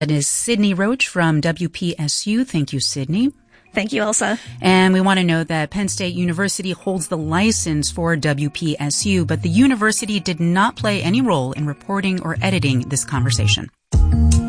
That is Sydney Roach from WPSU. Thank you, Sydney. Thank you, Elsa. And we want to note that Penn State University holds the license for WPSU, but the university did not play any role in reporting or editing this conversation.